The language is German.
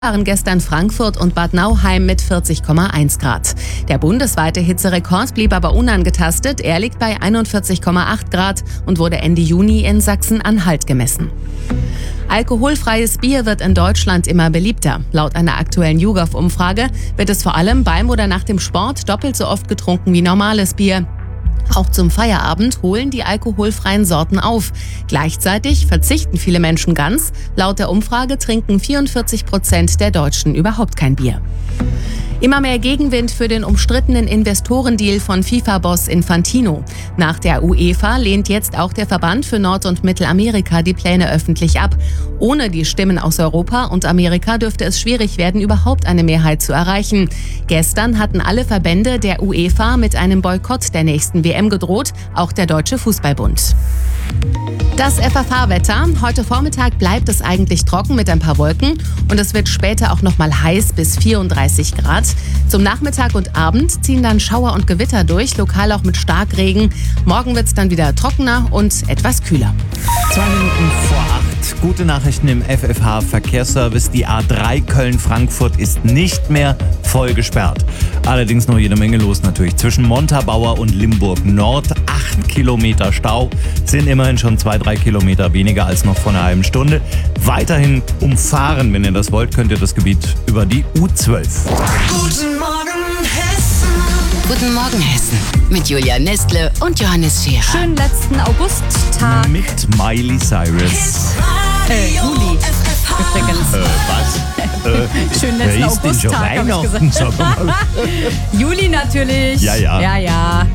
Waren gestern Frankfurt und Bad Nauheim mit 40,1 Grad. Der bundesweite Hitzerekord blieb aber unangetastet. Er liegt bei 41,8 Grad und wurde Ende Juni in Sachsen-Anhalt gemessen. Alkoholfreies Bier wird in Deutschland immer beliebter. Laut einer aktuellen YouGov-Umfrage wird es vor allem beim oder nach dem Sport doppelt so oft getrunken wie normales Bier. Auch zum Feierabend holen die alkoholfreien Sorten auf. Gleichzeitig verzichten viele Menschen ganz. Laut der Umfrage trinken 44% der Deutschen überhaupt kein Bier. Immer mehr Gegenwind für den umstrittenen Investorendeal von FIFA-Boss Infantino. Nach der UEFA lehnt jetzt auch der Verband für Nord- und Mittelamerika die Pläne öffentlich ab. Ohne die Stimmen aus Europa und Amerika dürfte es schwierig werden, überhaupt eine Mehrheit zu erreichen. Gestern hatten alle Verbände der UEFA mit einem Boykott der nächsten WM gedroht, auch der Deutsche Fußballbund. Das FFH-Wetter. Heute Vormittag bleibt es eigentlich trocken mit ein paar Wolken und es wird später auch noch mal heiß bis 34 Grad. Zum Nachmittag und Abend ziehen dann Schauer und Gewitter durch, lokal auch mit Starkregen. Morgen wird es dann wieder trockener und etwas kühler. 2 Minuten vor 8. Gute Nachrichten im FFH-Verkehrsservice. Die A3 Köln-Frankfurt ist nicht mehr voll gesperrt. Allerdings noch jede Menge los natürlich. Zwischen Montabaur und Limburg Nord 8 Kilometer Stau, sind immerhin schon 2-3 Kilometer weniger als noch vor einer halben Stunde. Weiterhin umfahren, wenn ihr das wollt, könnt ihr das Gebiet über die U12. Guten Morgen Hessen. Guten Morgen, Hessen. Mit Julia Nestle und Johannes Scherer. Schönen letzten Augusttag. Mit Miley Cyrus. Juli. Übrigens. Was? Schönen letzten ist denn schon Augusttag, habe ich Weihnachten? gesagt. Sag mal. Juli natürlich. Ja. Ja.